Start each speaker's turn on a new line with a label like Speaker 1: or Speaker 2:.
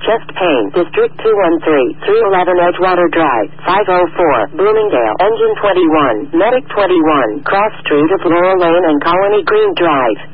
Speaker 1: Chest Pain, District 213, 311 Edgewater Drive, 504, Bloomingdale, Engine 21, Medic 21, Cross Street of Laurel Lane and Colony Green Drive.